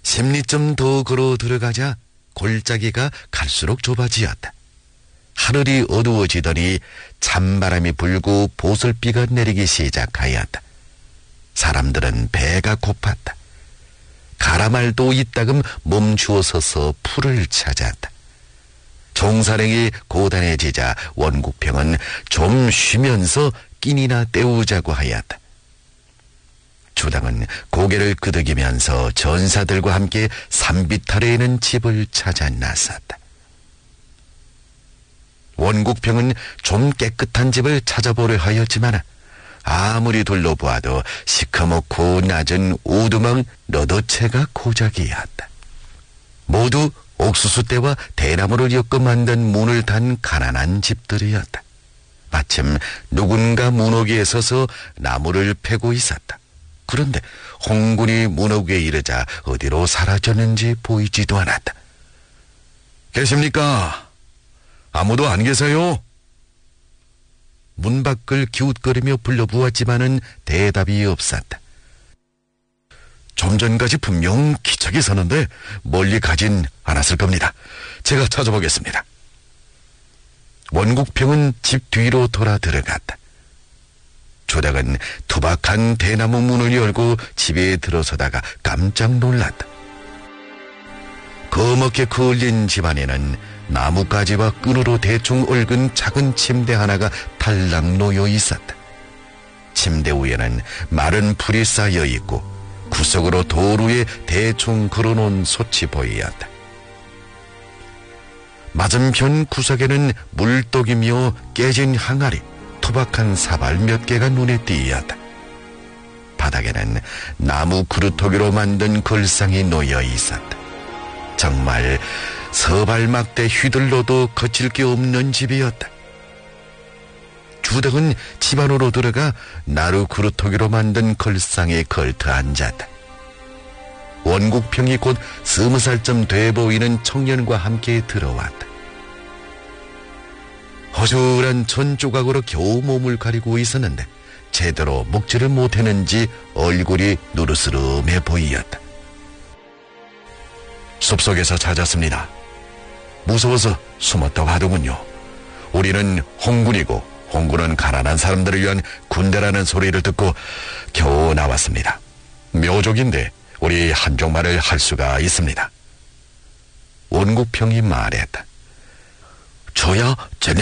10리 좀 더 걸어 들어가자 골짜기가 갈수록 좁아지었다. 하늘이 어두워지더니 찬바람이 불고 보슬비가 내리기 시작하였다. 사람들은 배가 고팠다. 가라말도 이따금 멈추어 서서 풀을 찾았다. 종사령이 고단해지자 원국평은 좀 쉬면서 끼니나 때우자고 하였다. 주당은 고개를 끄덕이면서 전사들과 함께 산빛 아래에 있는 집을 찾아 나섰다. 원국평은 좀 깨끗한 집을 찾아보려 하였지만 아무리 둘러보아도 시커멓고 낮은 오두막 너더채가 고작이었다. 모두 옥수수대와 대나무를 엮어 만든 문을 단 가난한 집들이었다. 마침 누군가 문어기에 서서 나무를 패고 있었다. 그런데 홍군이 문어기에 이르자 어디로 사라졌는지 보이지도 않았다. 계십니까? 아무도 안 계세요? 문 밖을 기웃거리며 불러보았지만은 대답이 없었다. 좀 전까지 분명 기척이 서는데 멀리 가진 않았을 겁니다. 제가 찾아보겠습니다. 원국평은 집 뒤로 돌아 들어갔다. 조닥은 투박한 대나무 문을 열고 집에 들어서다가 깜짝 놀랐다. 거먹게 그을린 집안에는 나뭇가지와 끈으로 대충 얽은 작은 침대 하나가 탈락 놓여 있었다. 침대 위에는 마른 풀이 쌓여 있고 구석으로 돌 위에 대충 걸어놓은 솥이 보이었다. 맞은편 구석에는 물독이며 깨진 항아리, 투박한 사발 몇 개가 눈에 띄었다. 바닥에는 나무 그루터기로 만든 걸상이 놓여 있었다. 정말 서발막대 휘둘러도 거칠 게 없는 집이었다. 주덕은 집 안으로 들어가 나루 그루터기로 만든 걸상에 걸터 앉았다. 원국평이 곧 20살쯤 돼 보이는 청년과 함께 들어왔다. 허술한 천 조각으로 겨우 몸을 가리고 있었는데 제대로 먹지를 못했는지 얼굴이 누르스름해 보이었다. 숲속에서 찾았습니다. 무서워서 숨었다고 하더군요. 우리는 홍군이고 홍군은 가난한 사람들을 위한 군대라는 소리를 듣고 겨우 나왔습니다. 묘족인데 우리 한쪽말을 할 수가 있습니다. 원국평이 말했다. 저야 쟤네